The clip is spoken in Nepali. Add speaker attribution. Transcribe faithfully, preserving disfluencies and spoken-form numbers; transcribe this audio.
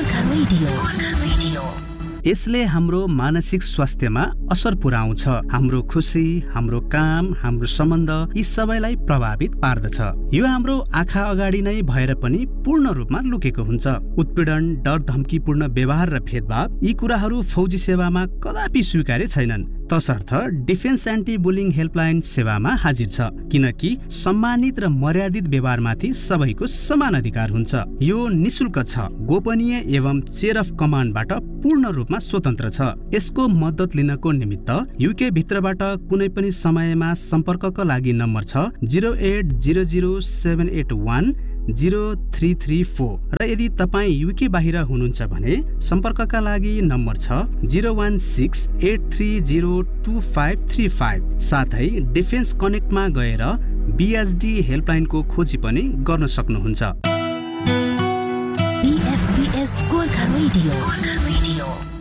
Speaker 1: गोर्खा रेडियो गोर्खा रेडियो
Speaker 2: यसले हाम्रो मानसिक स्वास्थ्यमा असर पुर्याउँछ। हाम्रो खुसी, हाम्रो काम, हाम्रो सम्बन्ध यी सबैलाई प्रभावित पार्दछ। यो हाम्रो आँखा अगाडि नै भएर पनि पूर्ण रूपमा लुकेको हुन्छ। उत्पीडन, डर, धम्कीपूर्ण व्यवहार र भेदभाव यी कुराहरू फौजी सेवामा कदापि स्वीकार्य छैनन्। तसर्थ डिफेन्स एन्टी बुलिङ हेल्पलाइन सेवामा हाजिर छ, किनकि सम्मानित र मर्यादित व्यवहारमाथि सबैको समान अधिकार हुन्छ। यो निशुल्क छ, गोपनीय एवं चेयर अफ कमान्डबाट पूर्ण रूपमा स्वतन्त्र छ। यसको मद्दत लिनको निमित्त युके भित्रबाट कुनै पनि समयमा सम्पर्कका लागि नम्बर छ zero at zero zero seven at one zero three three four र यदि तपाईँ युके बाहिर हुनुहुन्छ भने सम्पर्कका लागि नम्बर छ zero one six at three zero two five three five. साथै डिफेन्स कनेक्टमा गएर बिएसडी हेल्पलाइनको खोजी पनि गर्न सक्नुहुन्छ।
Speaker 1: बिएफबीएस गोर्खा रेडियो गोर्खा रेडियो